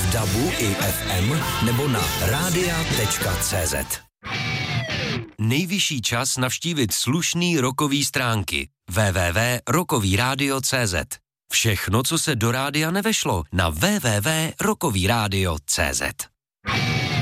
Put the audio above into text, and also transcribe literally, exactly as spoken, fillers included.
v dabu i ef em nebo na rádia tečka cé zet. Nejvyšší čas navštívit slušný rockový stránky w w w tečka rockový rádio tečka cé zet. Všechno, co se do rádia nevešlo, na w w w tečka rockový rádio tečka cé zet.